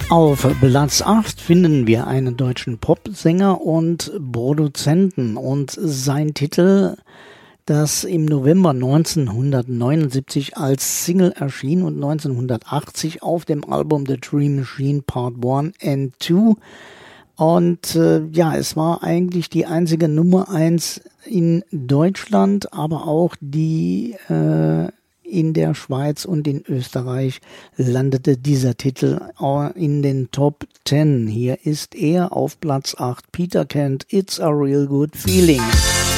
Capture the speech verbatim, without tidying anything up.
Auf Platz acht finden wir einen deutschen Popsänger und Produzenten und sein Titel, das im November neunzehnhundertneunundsiebzig als Single erschien und neunzehnhundertachtzig auf dem Album The Dream Machine Part eins and zwei. Und äh, ja, es war eigentlich die einzige Nummer eins in Deutschland, aber auch die äh, in der Schweiz und in Österreich landete dieser Titel in den Top zehn. Hier ist er auf Platz acht, Peter Kent, It's a Real Good Feeling.